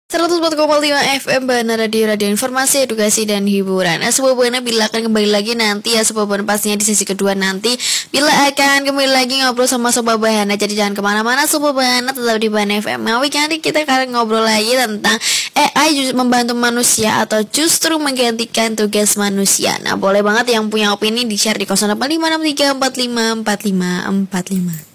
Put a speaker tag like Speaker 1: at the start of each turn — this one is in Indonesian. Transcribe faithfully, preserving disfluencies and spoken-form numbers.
Speaker 1: seratus empat koma lima F M Bana Radio, Radio Informasi, Edukasi, dan Hiburan. Nah, Sobat Bana bila akan kembali lagi nanti ya Sobat Bana, pastinya di sesi kedua nanti bila akan kembali lagi ngobrol sama Sobat Bana. Jadi jangan kemana-mana Sobat Bana, tetap di Bana F M. Nah, weekend ini kita akan ngobrol lagi tentang A I membantu manusia atau justru menggantikan tugas manusia. Nah, boleh banget yang punya opini di share di nol delapan lima enam tiga empat lima empat lima empat lima.